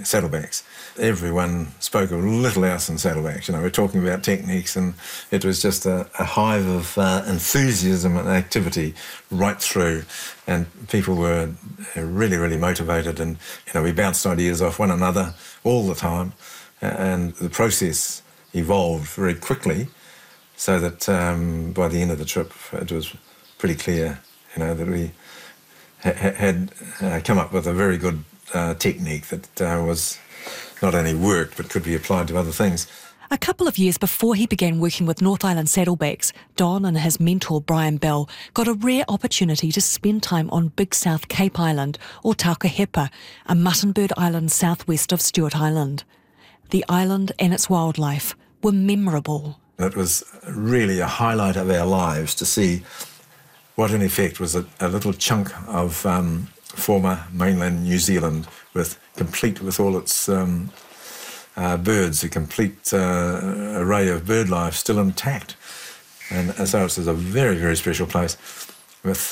saddlebacks. Everyone spoke of little else than saddlebacks. We're talking about techniques, and it was just a hive of enthusiasm and activity right through, and people were really, really motivated, and we bounced ideas off one another all the time, and the process evolved very quickly, so that by the end of the trip it was pretty clear, that we had come up with a very good technique that was not only worked but could be applied to other things. A couple of years before he began working with North Island Saddlebacks, Don and his mentor Brian Bell got a rare opportunity to spend time on Big South Cape Island, or Taukahepa, a muttonbird island southwest of Stewart Island. The island and its wildlife were memorable. It was really a highlight of our lives to see what in effect was a little chunk of former mainland New Zealand with all its birds, a complete array of bird life still intact. And so it's a very, very special place with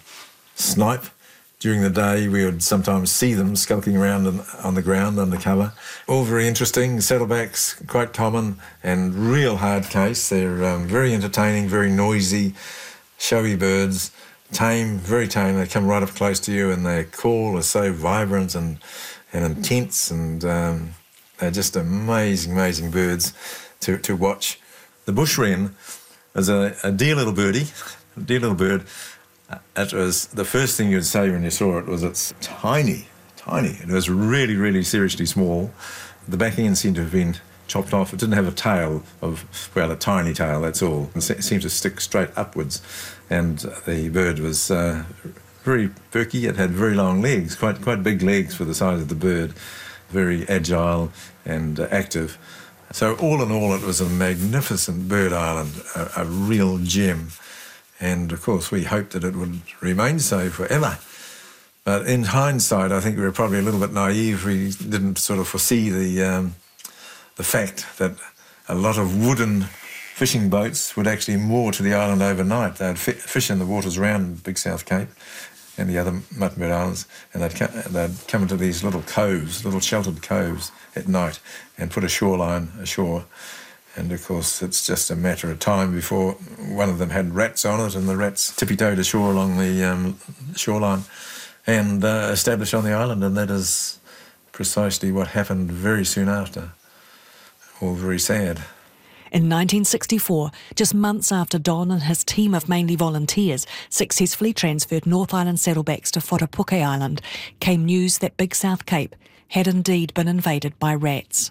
snipe. During the day, we would sometimes see them skulking around on the ground under cover. All very interesting. Saddlebacks, quite common and real hard case. They're very entertaining, very noisy, showy birds, tame, very tame. They come right up close to you, and their call is so vibrant and intense, and they're just amazing, amazing birds to watch. The bush wren is a dear little birdie, a dear little bird. It was the first thing you'd say when you saw it was it's tiny, tiny. It was really, really seriously small. The back end seemed to have been chopped off. It didn't have a tail a tiny tail, that's all. It seemed to stick straight upwards. And the bird was very perky. It had very long legs, quite big legs for the size of the bird, very agile and active. So all in all, it was a magnificent bird island, a real gem. And of course, we hoped that it would remain so forever. But in hindsight, I think we were probably a little bit naive. We didn't sort of foresee the fact that a lot of wooden fishing boats would actually moor to the island overnight. They'd fish in the waters around Big South Cape and the other Muttonbird Islands, and they'd come into these little coves, little sheltered coves at night, and put a shoreline ashore. And of course, it's just a matter of time before one of them had rats on it, and the rats tippy-toed ashore along the shoreline and established on the island, and that is precisely what happened very soon after. All very sad. In 1964, just months after Don and his team of mainly volunteers successfully transferred North Island saddlebacks to Whatapuke Island, came news that Big South Cape had indeed been invaded by rats.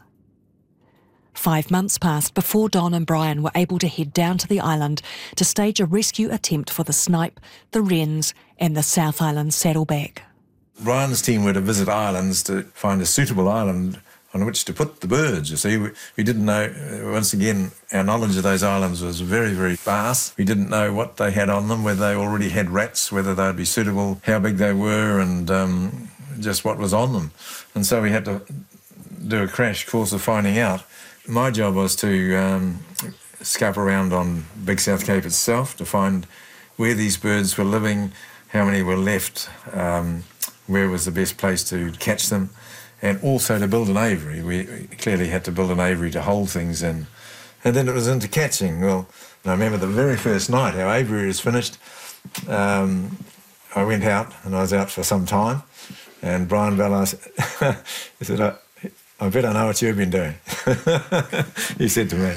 5 months passed before Don and Brian were able to head down to the island to stage a rescue attempt for the snipe, the wrens and the South Island saddleback. Brian's team were to visit islands to find a suitable island on which to put the birds. You see, we didn't know, once again, our knowledge of those islands was very, very sparse. We didn't know what they had on them, whether they already had rats, whether they'd be suitable, how big they were, and just what was on them. And so we had to do a crash course of finding out. My job was to scout around on Big South Cape itself to find where these birds were living, how many were left, where was the best place to catch them, and also to build an aviary. We clearly had to build an aviary to hold things in. And then it was into catching. Well, I remember the very first night our aviary was finished, I went out, and I was out for some time, and Brian Bell asked, he said, I bet I know what you've been doing, he said to me.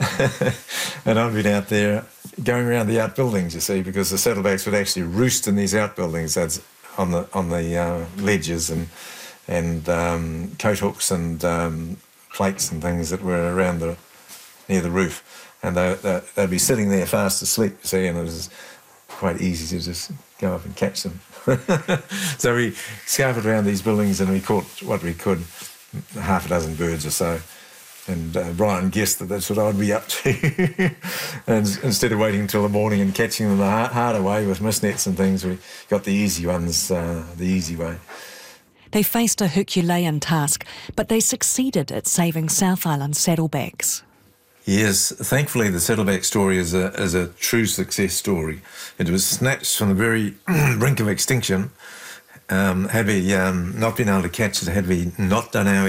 And I've been out there going around the outbuildings, you see, because the saddlebacks would actually roost in these outbuildings. That's on the ledges and coat hooks and plates and things that were around near the roof. And they'd be sitting there fast asleep, you see, and it was quite easy to just go up and catch them. So we scouted around these buildings and we caught what we could, half a dozen birds or so. And Brian guessed that that's what I'd be up to. And instead of waiting until the morning and catching them the harder way with mist nets and things, we got the easy ones the easy way. They faced a Herculean task, but they succeeded at saving South Island saddlebacks. Yes, thankfully the saddleback story is a true success story. It was snatched from the very brink of extinction. Had we not been able to catch it, had we not done our